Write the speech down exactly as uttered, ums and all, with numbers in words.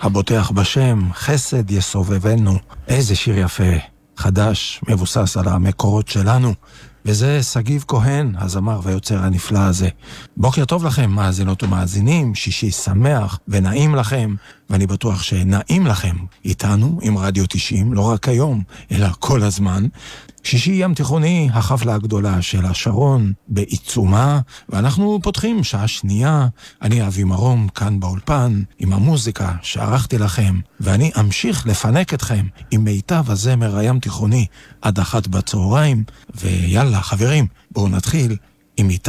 הבוטח בשם, חסד יסובבנו. איזה שיר יפה, חדש, מבוסס על המקורות שלנו. וזה סגיב כהן, הזמר והיוצר הנפלא הזה. בוקר טוב לכם, מאזינות ומאזינים, שישי שמח ונעים לכם, ואני בטוח שנעים לכם איתנו עם רדיו תשעים, לא רק היום, אלא כל הזמן. שישי ים תיכוני, החפלה הגדולה של השרון בעיצומה, ואנחנו פותחים שעה שנייה. אני אבי מרום כאן באולפן עם המוזיקה שערכתי לכם, ואני אמשיך לפנק אתכם עם מיטב הזמר הים תיכוני עד אחת בצהריים. ויאללה חברים, בואו נתחיל עם מיטב